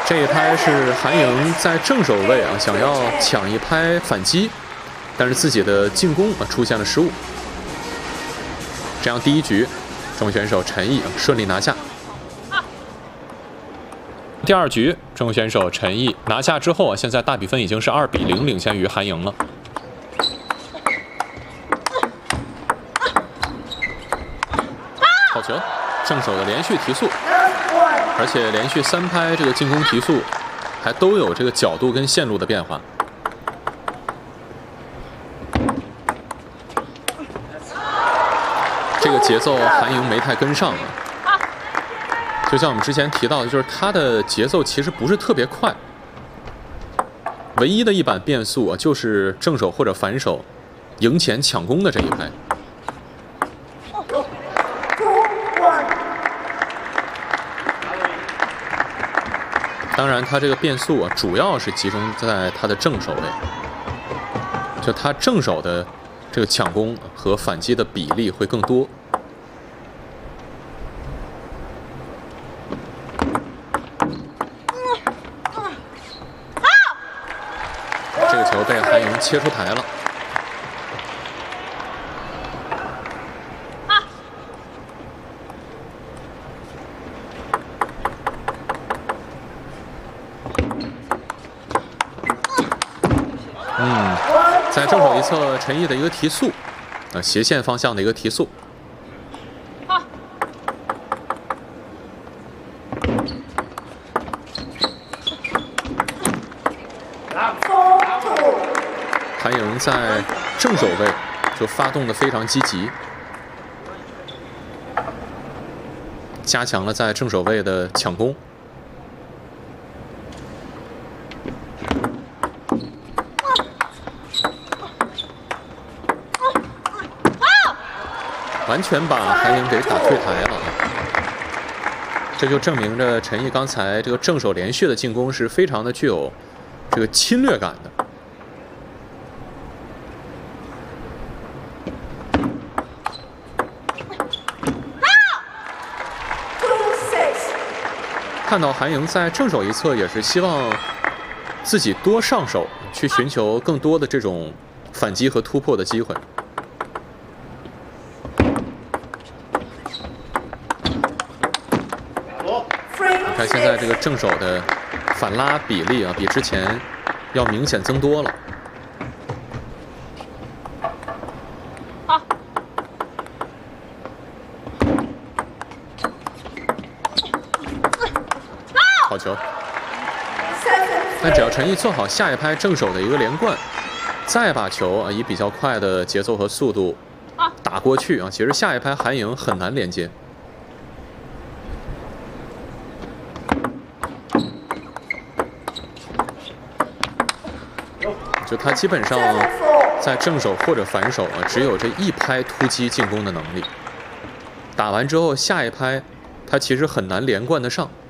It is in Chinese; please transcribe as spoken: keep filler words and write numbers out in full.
这一拍是韩莹在正手位啊，想要抢一拍反击，但是自己的进攻啊出现了失误。这样第一局，中选手陈毅顺利拿下。第二局，中选手陈毅拿下之后啊，现在大比分已经是二比零领先于韩莹了。好球，正手的连续提速。 而且连续三拍这个进攻提速，还都有这个角度跟线路的变化。这个节奏韩莹没太跟上啊。就像我们之前提到的，就是他的节奏其实不是特别快，唯一的一版变速啊，就是正手或者反手迎前抢攻的这一拍。 当然，他这个变速啊，主要是集中在他的正手位，就他正手的这个抢攻和反击的比例会更多。这个球被韩莹切出台了。 嗯，在正手一侧，陈毅的一个提速，啊，斜线方向的一个提速。韩莹在正手位就发动的非常积极，加强了在正手位的抢攻。 完全把韩莹给打退台了，这就证明着陈毅刚才这个正手连续的进攻是非常的具有这个侵略感的。看到韩莹在正手一侧，也是希望自己多上手，去寻求更多的这种反击和突破的机会。 看现在这个正手的反拉比例啊，比之前要明显增多了。好，好球！但只要陈毅做好下一拍正手的一个连贯，再把球啊以比较快的节奏和速度打过去啊，其实下一拍韩莹很难连接。 就他基本上在正手或者反手啊，只有这一拍突击进攻的能力。打完之后，下一拍他其实很难连贯得上。